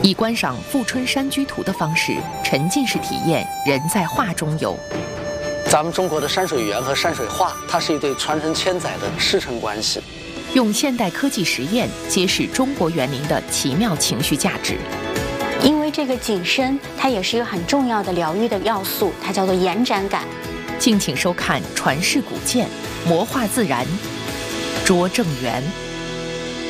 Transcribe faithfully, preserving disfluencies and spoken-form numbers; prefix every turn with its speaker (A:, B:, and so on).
A: 以观赏富春山居图的方式，沉浸式体验人在画中游。
B: 咱们中国的山水园和山水画，它是一对传承千载的师承关系。
A: 用现代科技实验揭示中国园林的奇妙情绪价值。
C: 因为这个景深，它也是一个很重要的疗愈的要素，它叫做延展感。
A: 敬请收看《传世古鉴，魔化自然，拙正园》。